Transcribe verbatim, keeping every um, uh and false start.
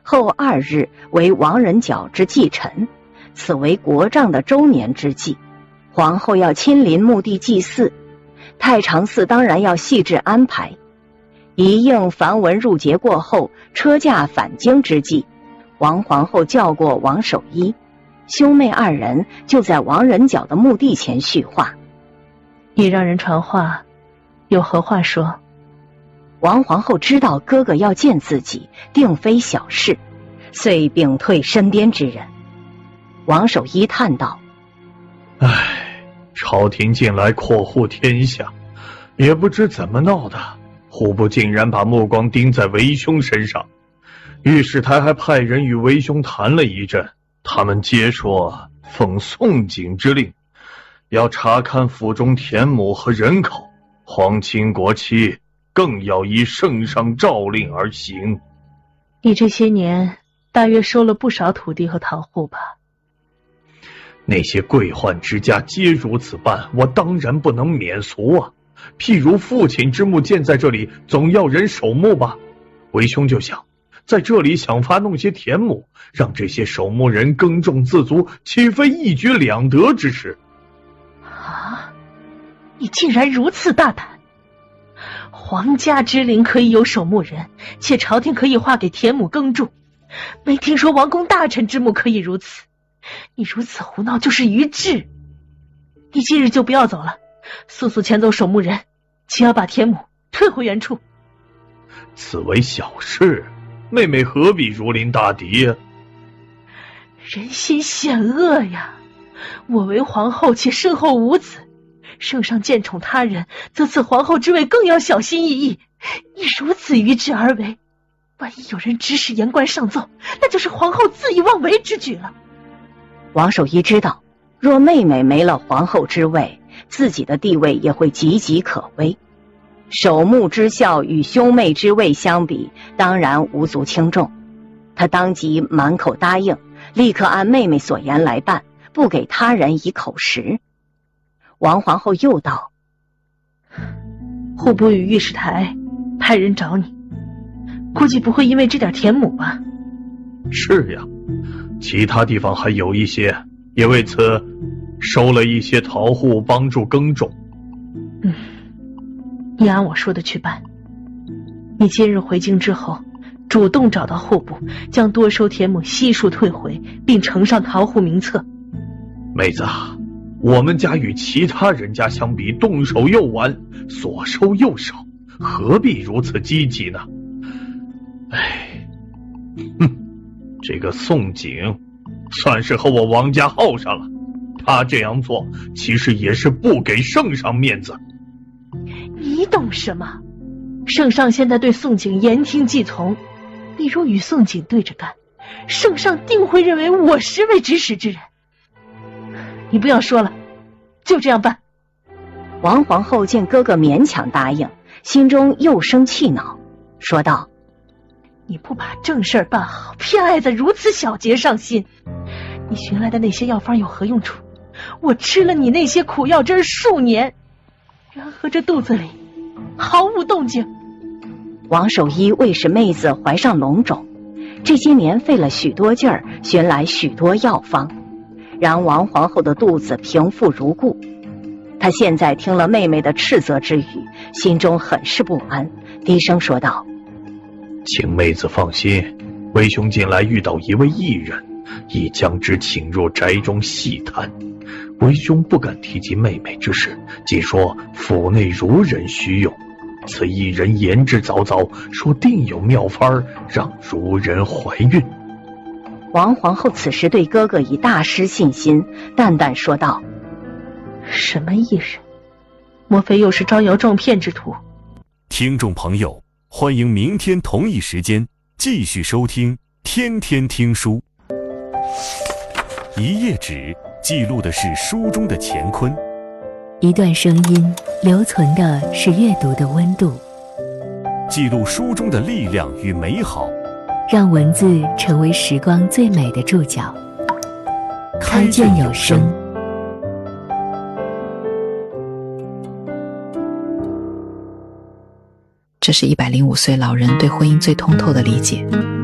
后二日为王人角之祭辰，此为国丈的周年之际，皇后要亲临墓地祭祀，太常寺当然要细致安排。一应梵文入节过后，车驾返京之际，王皇后叫过王守一，兄妹二人就在王人角的墓地前叙话。 已让人传话，有何话说？ 王皇后知道哥哥要见自己，定非小事，遂屏退身边之人。王守一叹道： 唉，朝廷近来扩护天下，也不知怎么闹的，户部竟然把目光盯在为兄身上。御史台还派人与为兄谈了一阵，他们皆说奉宋景之令，要查看府中田亩和人口，皇亲国戚更要依圣上诏令而行。 你这些年大约收了不少土地和桃户吧？ 那些贵宦之家皆如此办，我当然不能免俗啊。譬如父亲之墓建在这里，总要人守墓吧。为兄就想在这里想法弄些田亩，让这些守墓人耕种自足，岂非一举两得之事？ 啊！你竟然如此大胆！皇家之陵可以有守墓人，且朝廷可以划给田亩耕种，没听说王公大臣之墓可以如此。你如此胡闹就是愚智。你今日就不要走了，速速遣走守墓人，且要把田亩退回原处。 此为小事，妹妹何必如临大敌呀？ 人心险恶呀！我为皇后，且身后无子，圣上见宠他人，则此皇后之位更要小心翼翼。你如此愚智而为，万一有人指使言官上奏，那就是皇后恣意妄为之举了。 王守一知道，若妹妹没了皇后之位，自己的地位也会岌岌可危。守墓之孝与兄妹之位相比，当然无足轻重。他当即满口答应，立刻按妹妹所言来办，不给他人以口实。王皇后又道： 户部与御史台派人找你，估计不会因为这点田亩吧？ 是呀，其他地方还有一些，也为此收了一些桃户帮助耕种。 嗯，你按我说的去办。你今日回京之后，主动找到户部，将多收田亩悉数退回，并呈上桃户名册。 妹子啊，我们家与其他人家相比，动手又晚，所收又少，何必如此积极呢？唉，哼，这个宋景算是和我王家耗上了，他这样做其实也是不给圣上面子。 你懂什么？圣上现在对宋景言听计从，你若与宋景对着干，圣上定会认为我是位指使之人。你不要说了，就这样办。 王皇后见哥哥勉强答应，心中又生气恼，说道： 你不把正事办好，偏爱在如此小节上心，你寻来的那些药方有何用处？我吃了你那些苦药针数年，然而这肚子里毫无动静。 王守一为使妹子怀上龙种，这些年费了许多劲儿，寻来许多药方，让王皇后的肚子平复如故。他现在听了妹妹的斥责之语，心中很是不安，低声说道： 请妹子放心，为兄近来遇到一位异人，已将之请入宅中细谈。为兄不敢提及妹妹之事，仅说府内如人需用。此异人言之凿凿，说定有妙法让如人怀孕。 王皇后此时对哥哥已大失信心，淡淡说道： 什么异人？莫非又是招摇撞骗之徒？ 听众朋友，欢迎明天同一时间继续收听天天听书。一页纸记录的是书中的乾坤， 一段声音留存的是阅读的温度， 记录书中的力量与美好， 让文字成为时光最美的注脚。开卷有声。 这是一百零五岁老人对婚姻最通透的理解。